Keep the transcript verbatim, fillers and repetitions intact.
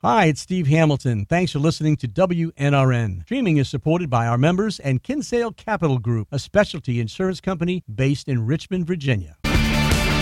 Hi, it's Steve Hamilton. Thanks for listening to W N R N. Streaming is supported by our members and Kinsale Capital Group, a specialty insurance company based in Richmond, Virginia.